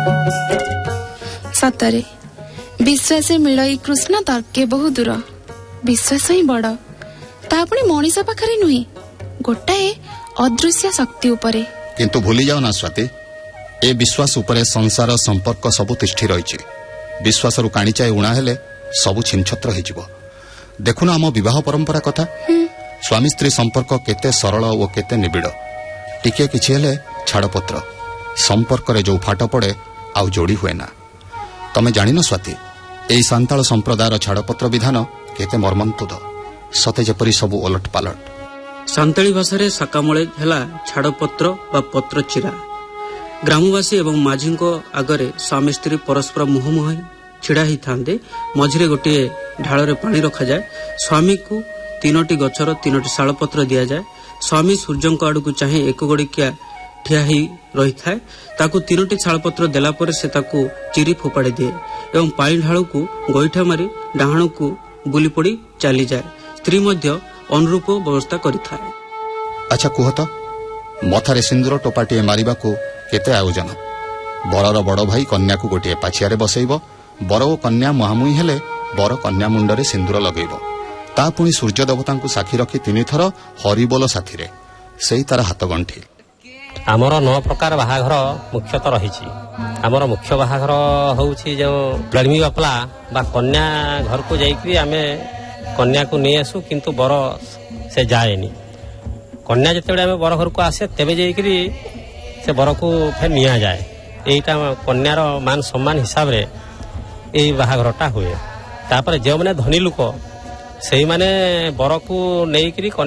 सतरे विश्वास मिलई कृष्ण तर्के बहु दूर विश्वास ही बड़ ता पुणी मनीष पाखरे नुहे गोटाए अदृश्य शक्ति उपरे किंतु भूली जाओ ना स्वाति ए विश्वास उपरे संसार संपर्क सबु तिष्ठी रही विश्वास रु काणीचाए उणा हेले सबु छिनछत्र हो देखुना आम विवाह परंपरा कथा स्वामी स्त्री संपर्क केते सरल और केते निबिड़ टिके किछि हेले छाड़पत्र संपर्क रे जो फाट पड़े आउ जोड़ी हुए ना तमे जानि न स्वाति एई सांताल संप्रदायर छाड़पत्र विधान केते मर्मन्तुद सते जेपरि सबु ओलट पालट सांताली भाषा रे साकामळे हेला छाड़पत्र बा पत्र चिरा ग्रामवासी एवं माझी आगरे स्वामी स्त्री परस्पर मुहमुह छिड़ा ही थांदे मझिरे गोटे ढाଳରେ पानी रखा जाए स्वामी को तीनोटी गछर तीनोटी शालपत्र दिया जाए स्वामी सूर्यंक आड़ू चाहे एक गोड़िकिया ठिया ही रही थाए ताकू तीनोटी शालपत्र देला पर से ताकू चिरी फोपाड़ी दिए एवं पानी ढालू को गोईठा मारी डाहाणू को बुली पड़ी चली जाए स्त्री मध्य अनुरूप व्यवस्था करिथाए। अच्छा कुह तो मथारे सिंदूर टोपाटीए मारिबा को केते आयोजन बरर बड़ भाई कन्या को गोटे पाछिया बसैब बर और कन्या मुहामुही हेले बर कन्या मुंडरे सिंदूर लगेब ता पुणी सूर्य देवता साक्षी रखी 3 थर हरिबोल साथी से तार हाथ गंठी आमर 9 प्रकार बाहाघर मुख्यतः रही आमर मुख्य बाहाघर होउछि जो लड़मी बापला बा कन्या घर को जाइकरी आमे कन्या को नहीं आसू किंतु बर से जाएनी कन्या जिते आमे बर घर को आसे तेबे जाइकरी से बर को फेर निया जाए एटा कन्यार मान सम्मान हिसाब रे एई बाहाघरटा हुए तापर जो माने धनी लोक से माने बर को नहीं